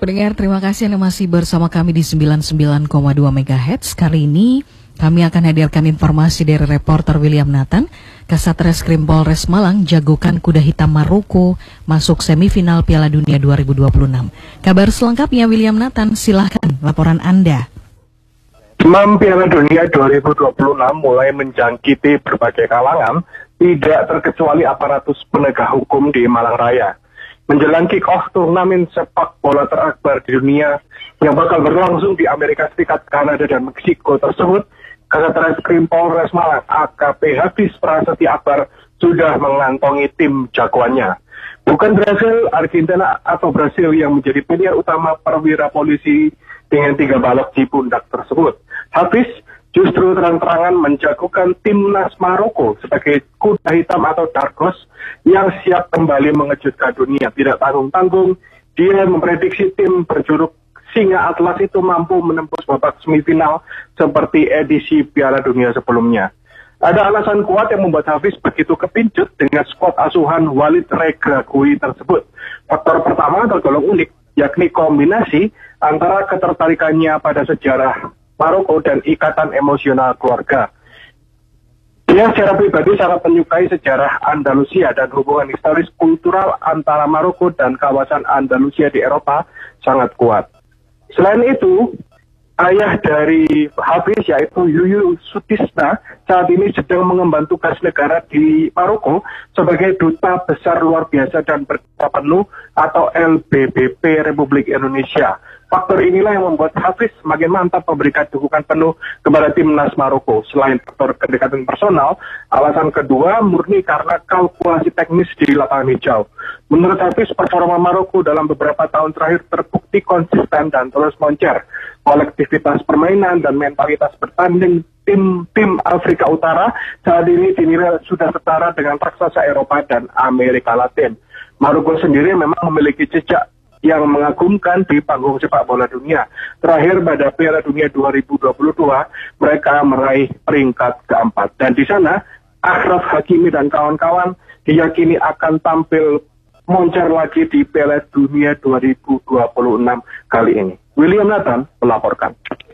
Pendengar, terima kasih Anda masih bersama kami di 99,2 MHz. Kali ini kami akan hadirkan informasi dari reporter William Nathan. Kasat Reskrim Polres Malang jagokan kuda hitam Maroko masuk semifinal Piala Dunia 2026. Kabar selengkapnya William Nathan, silahkan laporan Anda. Demam Piala Dunia 2026 mulai menjangkiti berbagai kalangan, tidak terkecuali aparatus penegak hukum di Malang Raya. Menjelang kick-off turnamen sepak bola terakbar di dunia yang bakal berlangsung di Amerika Serikat, Kanada, dan Meksiko tersebut, Kasat Reskrim Polres Malang AKP Hafiz Prasetya Akbar sudah mengantongi tim jagoannya. Bukan Brasil, Argentina, atau Brasil yang menjadi pilihan utama perwira polisi dengan 3 balok di pundak tersebut. Hafiz justru terang-terangan menjagokan timnas Maroko sebagai kuda hitam atau dark horse yang siap kembali mengejutkan dunia. Tidak tanggung-tanggung, dia memprediksi tim berjuluk Singa Atlas itu mampu menembus babak semifinal seperti edisi Piala Dunia sebelumnya. Ada alasan kuat yang membuat Hafiz begitu kepincut dengan skuad asuhan Walid Regragui tersebut. Faktor pertama tergolong unik, yakni kombinasi antara ketertarikannya pada sejarah Maroko dan ikatan emosional keluarga. Dia secara pribadi sangat menyukai sejarah Andalusia dan hubungan historis kultural antara Maroko dan kawasan Andalusia di Eropa sangat kuat. Selain itu, ayah dari Hafiz yaitu Yuyu Sutisna saat ini sedang mengemban tugas negara di Maroko sebagai Duta Besar Luar Biasa dan Berkuasa Penuh atau LBBP Republik Indonesia. Faktor inilah yang membuat Hafiz semakin mantap memberikan dukungan penuh kepada timnas Maroko. Selain faktor kedekatan personal, alasan kedua murni karena kalkulasi teknis di lapangan hijau. Menurut Hafiz, performa Maroko dalam beberapa tahun terakhir terbukti konsisten dan terus moncer. Kolektivitas permainan dan mentalitas bertanding tim Afrika Utara saat ini dinilai sudah setara dengan raksasa Eropa dan Amerika Latin. Maroko sendiri memang memiliki jejak yang mengagumkan di panggung sepak bola dunia. Terakhir pada Piala Dunia 2022, mereka meraih peringkat keempat. Dan di sana, Achraf Hakimi dan kawan-kawan diyakini akan tampil moncer lagi di Piala Dunia 2026 kali ini. William Nathan melaporkan.